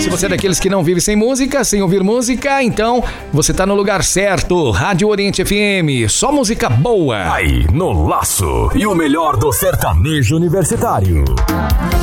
Se você é daqueles que não vive sem música, sem ouvir música, então você tá no lugar certo. Rádio Oriente FM, só música boa. Aí, no laço. E o melhor do sertanejo universitário.